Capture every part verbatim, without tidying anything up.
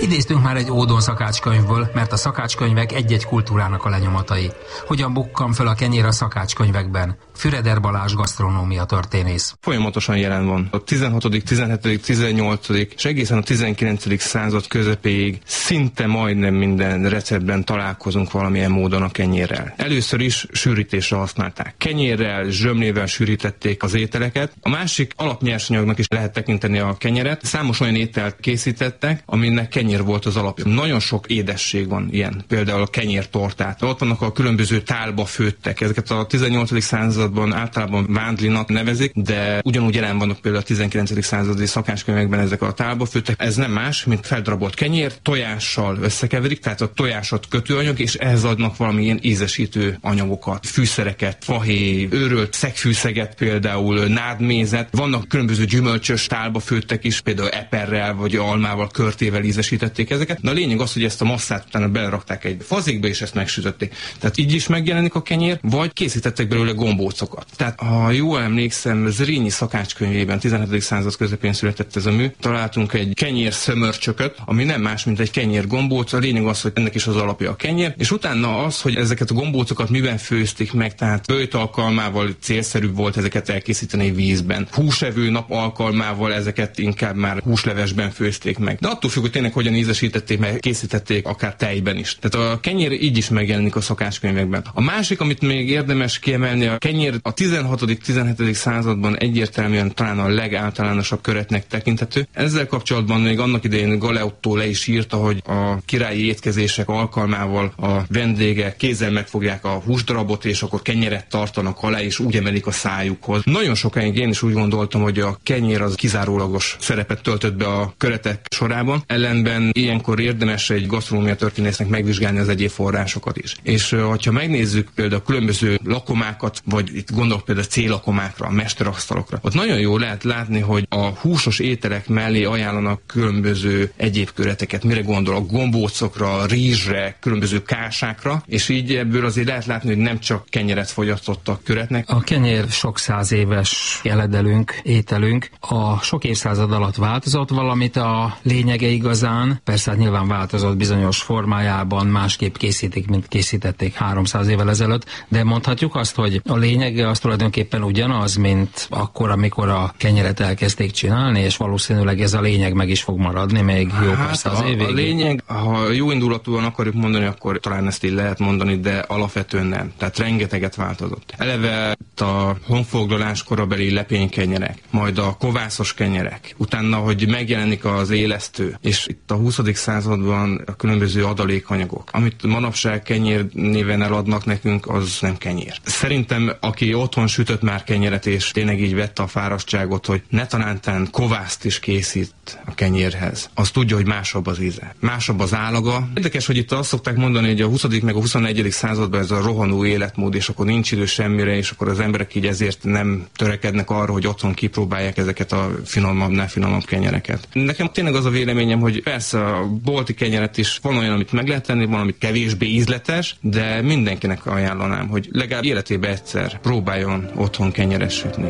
Idéztünk már egy ódon szakácskönyvből, mert a szakácskönyvek egy-egy kultúrának a lenyomatai. Hogyan bukkan föl a kenyér a szakácskönyvekben? Füreder Balázs gasztronómia történész. Folyamatosan jelen van. A tizenhatodik, tizenhetedik, tizennyolcadik és egészen a tizenkilencedik század közepéig szinte majdnem minden receptben találkozunk valamilyen módon a kenyérrel. Először is sűrítésre használták. Kenyérrel, zsömlével sűrítették az ételeket. A másik alapnyersanyagnak is lehet tekinteni a kenyeret. Számos olyan ételt készítettek, aminek kenyér volt az alapja. Nagyon sok édesség van ilyen, például a kenyértortát. Ott vannak a különböző tálba főttek. Ezeket a tizennyolcadik században általában vándlinak nevezik, de ugyanúgy jelen vannak például a tizenkilencedik századi szakácskönyvekben ezek a tálba főttek. Ez nem más, mint feldrabolt kenyér, tojással összekeverik, tehát a tojásot kötőanyag, és ehhez adnak valamilyen ízesítő anyagokat, fűszereket, fahéj, őrölt szegfűszeget, például nádmézet. Vannak különböző gyümölcsös tálba főttek is, például eperrel vagy almával, körtével ízesítették ezeket. De a lényeg az, hogy ezt a masszát utána belerakták egy fazékbe, és ezt megsütötték. Tehát így is megjelenik a kenyér, vagy készítettek belőle gombócokat. Tehát ha jól emlékszem, Zrínyi szakácskönyvében, tizenhetedik század közepén született ez a mű, találtunk egy kenyér szömörcsököt, ami nem más, mint egy kenyér gombóc. A lényeg az, hogy ennek is az alapja a kenyér, és utána az, hogy ezeket a gombócokat miben főzték meg, tehát böjt alkalmával célszerűbb volt ezeket elkészíteni vízben. Húsevő nap alkalmával ezeket inkább már húslevesben főzték meg. De attól függ, hogy tényleg hogyan ízesítették meg, készítették akár tejben is. Tehát a kenyér így is megjelenik a szakácskönyvekben. A másik, amit még érdemes kiemelni, a kenyér a tizenhatodik tizenhetedik században egyértelműen talán a legáltalánosabb köretnek tekinthető. Ezzel kapcsolatban még annak idején Galeotto le is írta, hogy a királyi étkezések alkalmával a vendégek kézzel megfogják a húsdarabot, és akkor kenyeret tartanak alá, és úgy emelik a szájukhoz. Nagyon sokáig én is úgy gondoltam, hogy a kenyér az kizárólagos szerepet töltött be a köretek sorában. Ellenben ilyenkor érdemes egy gasztronómia történésznek megvizsgálni az egyéb forrásokat is. És ha megnézzük például a különböző lakomákat, vagy itt gondolok például a célakomákra, a mesterasztalokra, ott nagyon jól lehet látni, hogy a húsos ételek mellé ajánlanak különböző egyéb köreteket. Mire gondolok? Gombócokra, rizsre, különböző kásákra, és így ebből azért lehet látni, hogy nem csak kenyeret fogyasztottak köretnek. A kenyér sok száz éves jeledelünk, ételünk. A sok évszázad alatt változott valamit a lényege igazán. Persze hát nyilván változott bizonyos formájában, másképp készítik, mint készítették háromszáz évvel ezelőtt, de mondhatjuk azt, hogy a lényege az tulajdonképpen ugyanaz, mint akkor, amikor a kenyeret elkezdték csinálni, és valószínűleg ez a lényeg meg is fog maradni még jó hát pár száz a, évig. A lényeg, ha jó indulatúan akarjuk mondani, akkor talán ezt így lehet mondani, de alapvetően nem. Tehát rengeteget változott. Eleve a honfoglalás korabeli lepénykenyerek, majd a kovászos kenyerek, utána, hogy megjelenik az élesztő, és itt a huszadik században a különböző adalékanyagok. Amit manapság kenyér néven eladnak nekünk, az nem kenyér. Szerintem, aki otthon sütött már kenyeret, és tényleg így vette a fáradtságot, hogy ne talántán kovászt is készít a kenyérhez, az tudja, hogy másabb az íze. Másabb az állaga. Érdekes, hogy itt azt szokták mondani, hogy a huszadik meg a huszonegyedik században ez a rohanó életmód, és akkor nincs idő semmire, és akkor az emberek így ezért nem törekednek arra, hogy otthon kipróbálják ezeket a finomabbnál finomabb kenyereket. Nekem tényleg az a véleményem, hogy persze a bolti kenyeret is van olyan, amit meg lehet tenni, van, amit kevésbé ízletes, de mindenkinek ajánlanám, hogy legalább életében egyszer próbáljon otthon kenyeres sütni.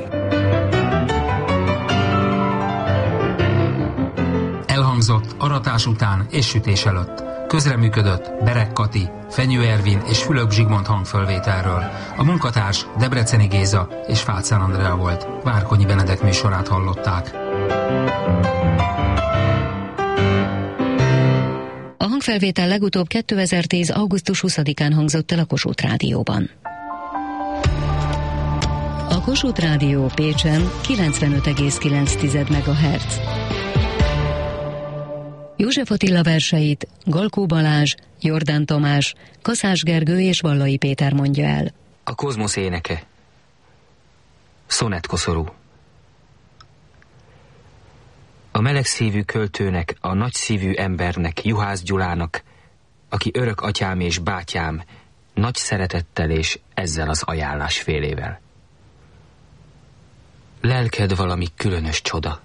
Elhangzott aratás után és sütés előtt. Közreműködött Berek Kati, Fenyő Ervin és Fülöp Zsigmond hangfölvételről. A munkatárs Debreceni Géza és Fácán Andrea volt. Várkonyi Benedek műsorát hallották. A hangfelvétel legutóbb kétezer-tíz. augusztus huszadikán hangzott el a Kossuth Rádióban. A Kossuth Rádió Pécsen kilencvenöt egész kilenc megahertz. József Attila verseit Galkó Balázs, Jordán Tamás, Kaszás Gergő és Vallai Péter mondja el. A kozmosz éneke. Szonetkoszorú. A melegszívű költőnek, a nagyszívű embernek, Juhász Gyulának, aki örök atyám és bátyám, nagy szeretettel és ezzel az ajánlásfélével. Lelked valami különös csoda.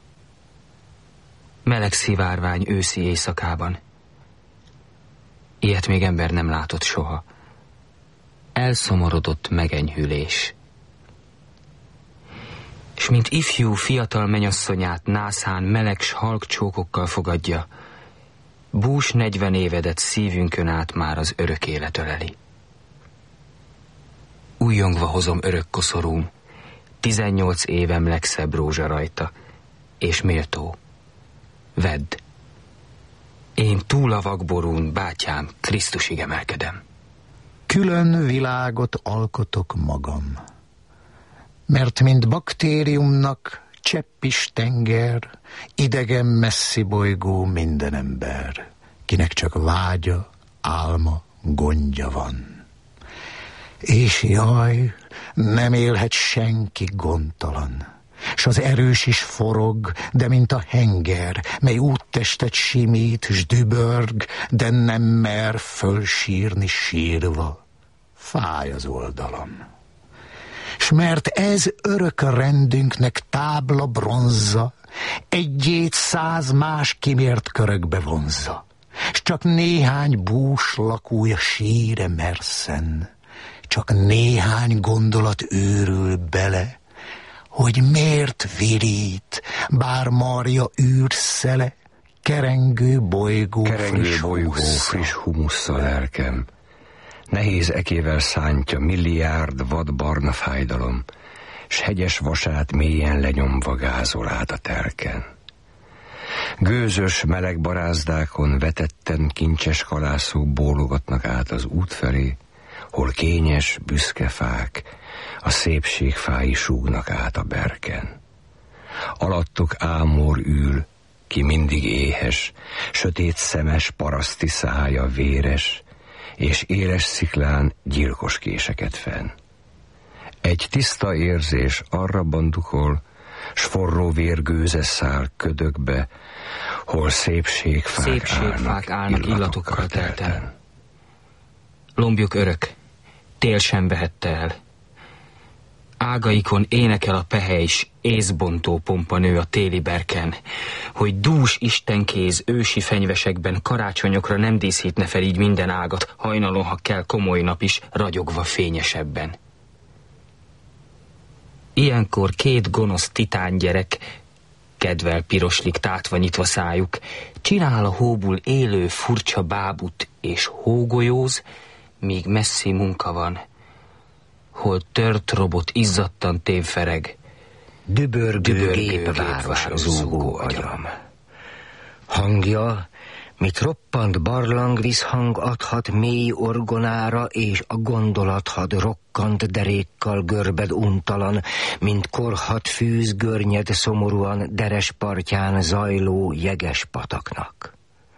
Meleg szivárvány őszi éjszakában. Ilyet még ember nem látott soha. Elszomorodott megenyhülés. És mint ifjú, fiatal menyasszonyát nászán meleg s halk csókokkal fogadja, bús negyven évedet szívünkön át már az örök élet öleli. Újjongva hozom örök koszorúm, tizennyolc évem legszebb rózsa rajta, és méltó. Vedd, én túl a vakborún, bátyám, Krisztusig emelkedem. Külön világot alkotok magam, mert mint baktériumnak cseppis tenger, idegen messzi bolygó minden ember, kinek csak vágya, álma, gondja van. És jaj, nem élhet senki gondtalan, s az erős is forog, de mint a henger, mely úttestet simít, s dübörg, de nem mer fölsírni sírva. Fáj az oldalam. S mert ez örök rendünknek tábla bronza, egyét száz más kimért körökbe vonzza, s csak néhány bús lakója síre merszen, csak néhány gondolat őrül bele, hogy miért virít, bár marja űrszele, kerengő bolygó, kerengő friss, bolygó humussza. friss humussza lelkem. Nehéz ekével szántja milliárd vad barna fájdalom, s hegyes vasát mélyen lenyomva gázol át a telken. Gőzös meleg barázdákon vetetten kincses kalászok bólogatnak át az út felé, hol kényes, büszke fák a szépség fái súgnak át a berken. Alattok ámor ül, ki mindig éhes, sötét szemes paraszti szája véres, és éles sziklán gyilkos késeket fenn. Egy tiszta érzés arra bandukol, s forró vérgőze száll ködökbe, hol szépségfák, szépségfák állnak, állnak illatokkal telten. Lombjuk örök, tél sem vehette el. Ágaikon énekel a pehely, s észbontó pompa nő a téli berken, hogy dús istenkéz ősi fenyvesekben karácsonyokra nem díszítne fel így minden ágat, hajnalon, ha kell komoly nap is, ragyogva fényesebben. Ilyenkor két gonosz titán gyerek, kedvel piroslik tátva nyitva szájuk, csinál a hóból élő furcsa bábut, és hógolyóz, míg messzi munka van, hol tört robot izzadtan tévfereg, dübörgő gépváros zúgó agyam. Hangja, mit roppant barlang visszhang adhat mély orgonára, és a gondolathad rokkant derékkal görbed untalan, mint korhat fűz görnyed szomorúan deres partján zajló jeges pataknak.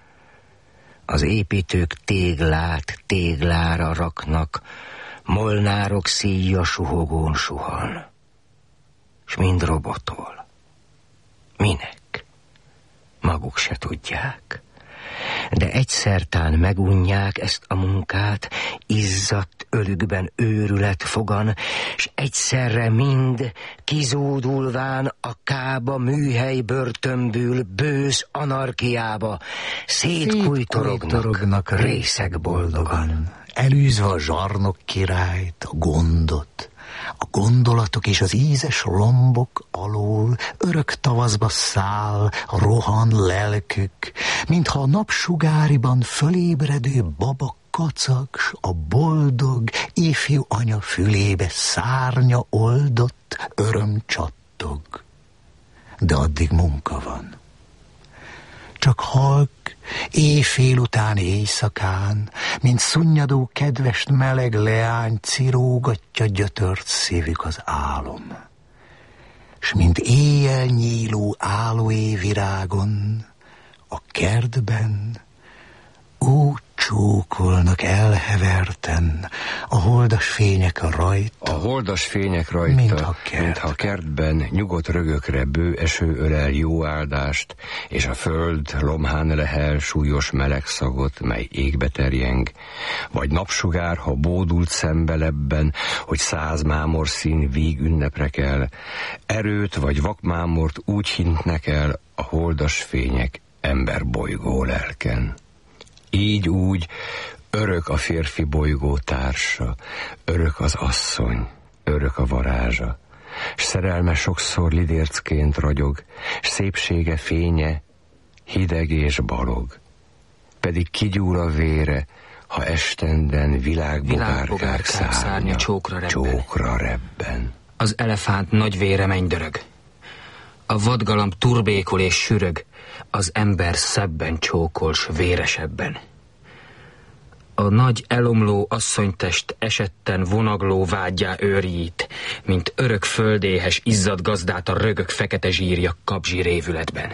Az építők téglát téglára raknak, molnárok szíja suhogón suhan, s mind robotol. Minek? Maguk se tudják. De egyszertán megunják ezt a munkát, izzadt ölükben őrület fogan, s egyszerre mind kizúdulván a kába műhely börtönből bősz anarkiába szétkújtorognak, szétkújtorognak részeg boldogan, elűzve a zsarnok királyt, a gondot, a gondolatok és az ízes lombok alól örök tavaszba száll a rohan lelkük, mintha a napsugáriban fölébredő baba kacag, s a boldog ifjú anya fülébe szárnya oldott öröm csattog. De addig munka van. Csak halk, éjfél után éjszakán, mint szunnyadó kedves meleg leány cirógatja gyötört szívük az álom. S mint éjjel nyíló aloé virágon, a kertben úgy csókolnak elheverten a holdas fények rajta. A holdas fények rajta, mintha kert. mintha kertben nyugodt rögökre bő eső ölel jó áldást, és a föld lomhán lehel súlyos meleg szagot, mely égbe terjeng, vagy napsugár, ha bódult szembe lebben, hogy száz mámor szín víg ünnepre kell, erőt vagy vakmámort úgy hintnek el a holdas fények emberbolygó lelken. Így úgy örök a férfi bolygó társa, örök az asszony, örök a varázsa, s szerelme sokszor lidércként ragyog, s szépsége fénye hideg és balog. pedig kigyúl a vére, ha estenden világbogárkák szárnya csókra rebben. csókra rebben. Az elefánt nagy vére mennydörög. A vadgalamb turbékol és sürög, az ember szebben csókol, s véresebben. A nagy elomló asszonytest esetten vonagló vágyá őrjít, mint örök földéhes izzadt gazdát a rögök fekete zsírja kapzsi révületben.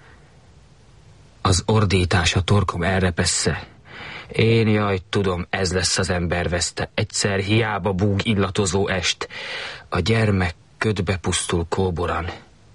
Az ordítás a torkom elrepessze. Én jaj, tudom, ez lesz az ember veszte, egyszer hiába búg illatozó est, a gyermek ködbe pusztul kóboran.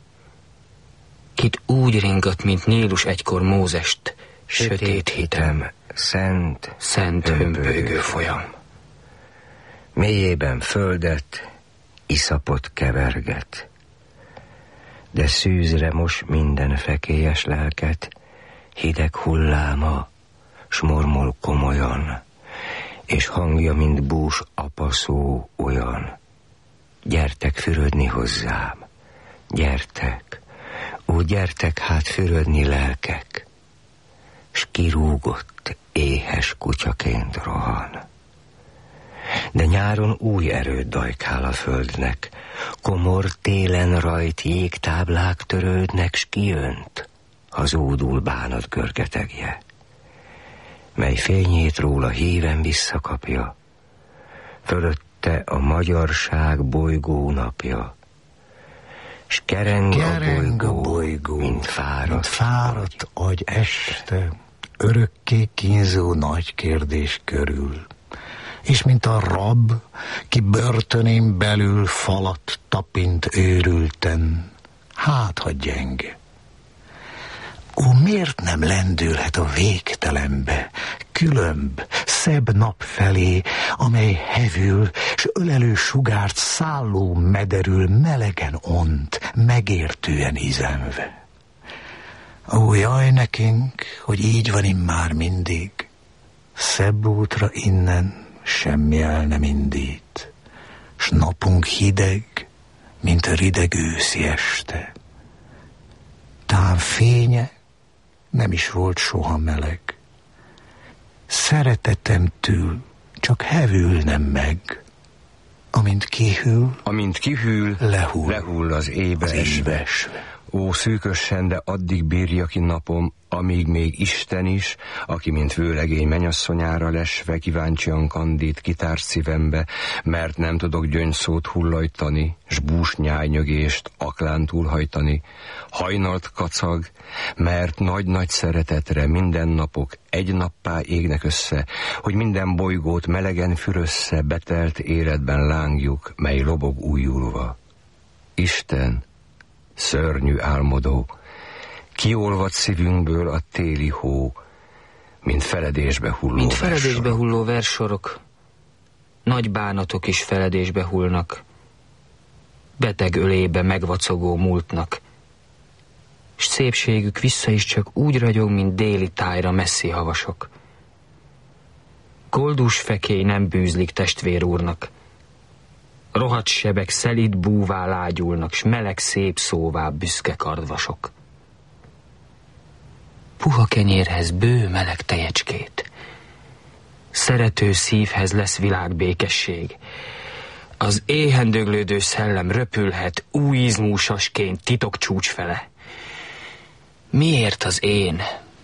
Kit úgy ringat, mint Nílus egykor Mózest, sötét hitem, szent, szent hömpölygő folyam. Mélyében földet, iszapot keverget, de szűzre mos minden fekélyes lelket, hideg hulláma, s mormol komolyan, és hangja, mint bús apaszó olyan. Gyertek fürödni hozzám, gyertek, ó, gyertek hát fürödni lelkek, s kirúgott éhes kutyaként rohan. De nyáron új erőt dajkál a földnek, komor télen rajt jégtáblák törődnek, s kijönt, hazúdul bánat görgetegje, mely fényét róla híven visszakapja, fölötte a magyarság bolygó napja, s kereng, kereng a bolygó, a bolygó mint fáradt, mint fáradt agy este, örökké kínzó nagy kérdés körül, és mint a rab, ki börtönén belül falat tapint őrülten, hát ha gyenge. Ó, miért nem lendülhet a végtelenbe, különb, szebb nap felé, amely hevül, s ölelő sugárt szálló mederül melegen ont, megértően izenve. Ó, jaj nekünk, hogy így van immár mindig, szebb útra innen semmi el nem indít, s napunk hideg, mint a rideg őszi este. Tán fénye nem is volt soha meleg. Szeretetemtől csak hevülnem meg. Amint kihűl, amint kihűl, lehull, lehull az ébe az esve. esve. Ó, szűkösen, de addig bírja ki napom, amíg még Isten is, aki mint vőlegény menyasszonyára lesve kíváncsian kandít kitársz szívembe, mert nem tudok gyöngyszót hullajtani, s bús nyájnyögést aklán túlhajtani. Hajnalt kacag, mert nagy-nagy szeretetre minden napok egy nappá égnek össze, hogy minden bolygót melegen fürössze betelt életben lángjuk, mely lobog újulva. Isten, szörnyű álmodó, kiolvad szívünkből a téli hó, mint feledésbe hulló Mint feledésbe hulló verssorok, nagy bánatok is feledésbe hullnak, beteg ölébe megvacogó múltnak, s szépségük vissza is csak úgy ragyog, mint déli tájra messzi havasok. Koldus fekély nem bűzlik testvérúrnak, rohadt sebek szelíd búvá lágyulnak, s meleg szép szóvá büszke kardvasok. Puha kenyérhez bő meleg tejecskét, szerető szívhez lesz világbékesség. Az éhen döglődő szellem röpülhet új izmú sasként titok csúcs fele. Miért az én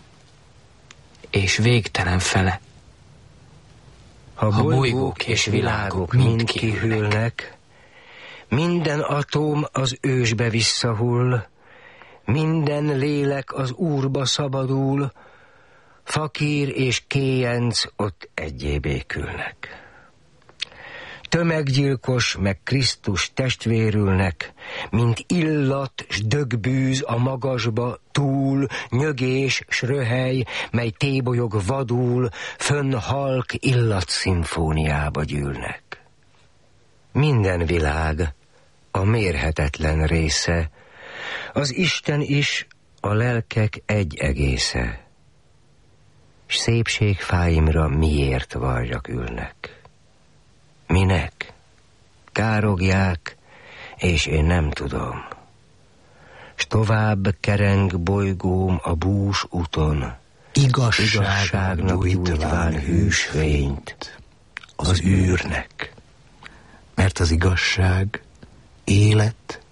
és végtelen fele? Ha, ha bolygók és világok mind kihűlnek, minden atóm az ősbe visszahull, minden lélek az Úrba szabadul, fakír és kéjenc ott egyé békülnek. Tömeggyilkos meg Krisztus testvérülnek, mint illat s dögbűz a magasba, túl, nyögés s röhely, mely tébolyog vadul, fönn halk illat szimfóniába gyűlnek. Minden világ a mérhetetlen része, az Isten is a lelkek egy egésze, s szépségfáimra miért varjak ülnek? Minek? Károgják, és én nem tudom. S tovább kereng bolygóm a bús úton, igazság, igazságnak nyújtván hűsvényt az űrnek. Mert az igazság élet